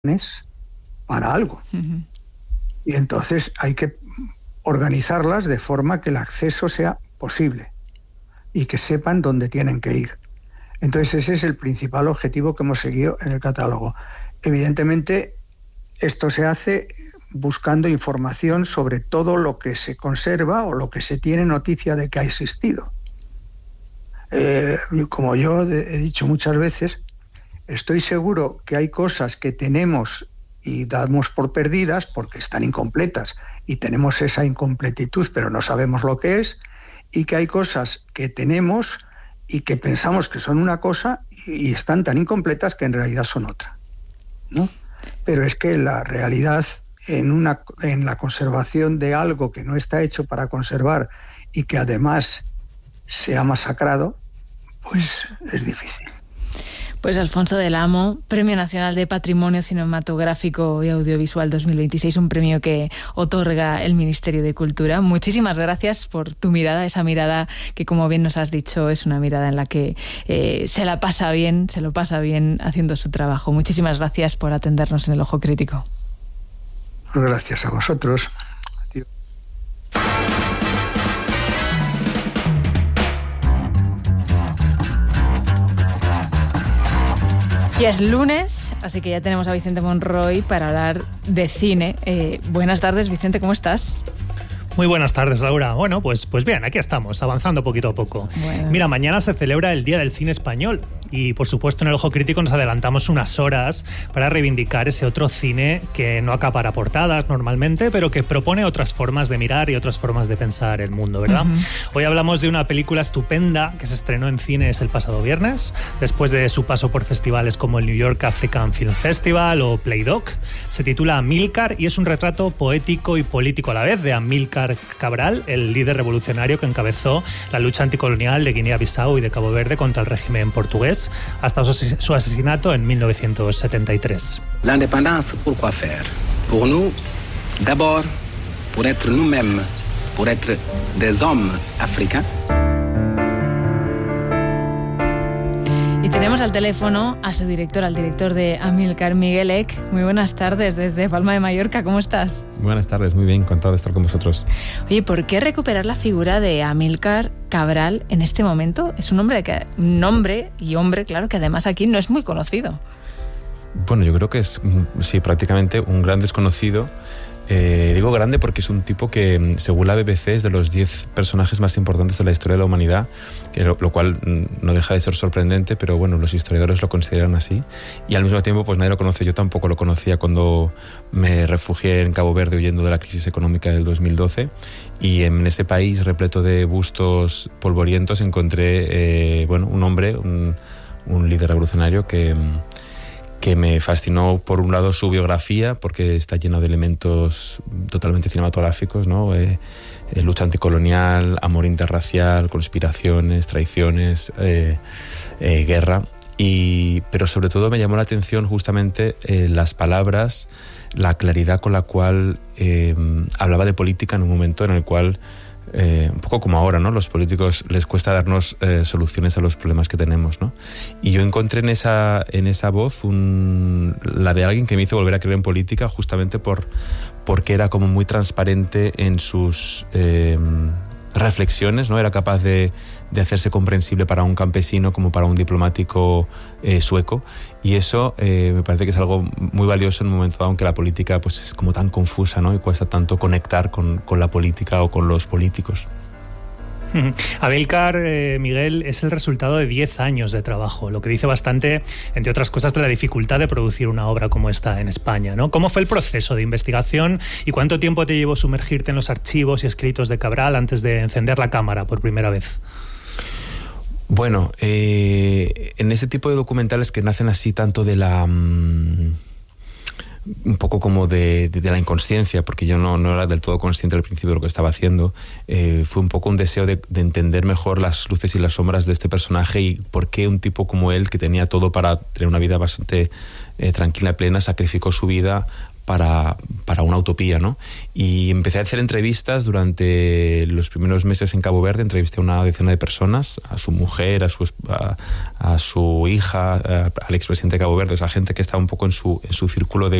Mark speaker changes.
Speaker 1: para algo. Y entonces hay que organizarlas de forma que el acceso sea posible y que sepan dónde tienen que ir. Entonces ese es el principal objetivo que hemos seguido en el catálogo. Evidentemente esto se hace buscando información sobre todo lo que se conserva o lo que se tiene noticia de que ha existido. Como yo he dicho muchas veces, estoy seguro que hay cosas que tenemos y damos por perdidas porque están incompletas y tenemos esa incompletitud pero no sabemos lo que es, y que hay cosas que tenemos y que pensamos que son una cosa y están tan incompletas que en realidad son otra, ¿no? Pero es que la realidad en la conservación de algo que no está hecho para conservar y que además se ha masacrado, pues es difícil.
Speaker 2: Pues Alfonso del Amo, Premio Nacional de Patrimonio Cinematográfico y Audiovisual 2026, un premio que otorga el Ministerio de Cultura. Muchísimas gracias por tu mirada, esa mirada que, como bien nos has dicho, es una mirada en la que se lo pasa bien haciendo su trabajo. Muchísimas gracias por atendernos en El Ojo Crítico.
Speaker 1: Gracias a vosotros.
Speaker 2: Ya es lunes, así que ya tenemos a Vicente Monroy para hablar de cine. Buenas tardes, Vicente, ¿cómo estás?
Speaker 3: Muy buenas tardes, Laura. Bueno, pues bien, aquí estamos, avanzando poquito a poco. Bueno. Mira, mañana se celebra el Día del Cine Español y, por supuesto, en El Ojo Crítico nos adelantamos unas horas para reivindicar ese otro cine que no acapara portadas normalmente, pero que propone otras formas de mirar y otras formas de pensar el mundo, ¿verdad? Hoy hablamos de una película estupenda que se estrenó en cines el pasado viernes, después de su paso por festivales como el New York African Film Festival o Playdoc. Se titula Amílcar y es un retrato poético y político a la vez de Amílcar Cabral, el líder revolucionario que encabezó la lucha anticolonial de Guinea-Bissau y de Cabo Verde contra el régimen portugués hasta su asesinato en 1973.
Speaker 4: L'indépendance, pourquoi faire? Pour nous, d'abord, pour être nous-mêmes, pour être des hommes africains.
Speaker 2: Y tenemos al teléfono a su director, al director de Amílcar, Miguel Eck. Muy buenas tardes desde Palma de Mallorca, ¿cómo estás?
Speaker 5: Buenas tardes, muy bien, encantado de estar con vosotros.
Speaker 2: Oye, ¿por qué recuperar la figura de Amílcar Cabral en este momento? Es un nombre y hombre, claro, que además aquí no es muy conocido.
Speaker 5: Bueno, yo creo que es, sí, prácticamente un gran desconocido. Digo grande porque es un tipo que, según la BBC, es de los 10 personajes más importantes de la historia de la humanidad, lo cual no deja de ser sorprendente, pero bueno, los historiadores lo consideran así. Y al mismo tiempo, pues nadie lo conoce. Yo tampoco lo conocía cuando me refugié en Cabo Verde huyendo de la crisis económica del 2012. Y en ese país repleto de bustos polvorientos encontré un hombre, un líder revolucionario que me fascinó, por un lado, su biografía, porque está llena de elementos totalmente cinematográficos, ¿no? Lucha anticolonial, amor interracial, conspiraciones, traiciones, guerra. Pero sobre todo me llamó la atención justamente las palabras, la claridad con la cual hablaba de política en un momento en el cual, un poco como ahora, ¿no? Los políticos les cuesta darnos soluciones a los problemas que tenemos, ¿no? Y yo encontré en esa voz la de alguien que me hizo volver a creer en política, justamente porque era como muy transparente en sus reflexiones, ¿no? Era capaz de hacerse comprensible para un campesino como para un diplomático sueco, y eso me parece que es algo muy valioso en un momento dado en que la política pues es como tan confusa, ¿no? Y cuesta tanto conectar con la política o con los políticos.
Speaker 3: Amílcar, Miguel, es el resultado de 10 años de trabajo, lo que dice bastante, entre otras cosas, de la dificultad de producir una obra como esta en España, ¿no? ¿Cómo fue el proceso de investigación y cuánto tiempo te llevó sumergirte en los archivos y escritos de Cabral antes de encender la cámara por primera vez?
Speaker 5: Bueno, en ese tipo de documentales que nacen así tanto de la... un poco como de la inconsciencia, porque yo no era del todo consciente al principio de lo que estaba haciendo, fue un poco un deseo de entender mejor las luces y las sombras de este personaje y por qué un tipo como él, que tenía todo para tener una vida bastante tranquila y plena, sacrificó su vida para para una utopía, ¿no? Y empecé a hacer entrevistas durante los primeros meses en Cabo Verde. Entrevisté a una decena de personas, a su mujer, a su hija, al expresidente de Cabo Verde, a gente que estaba un poco en su círculo de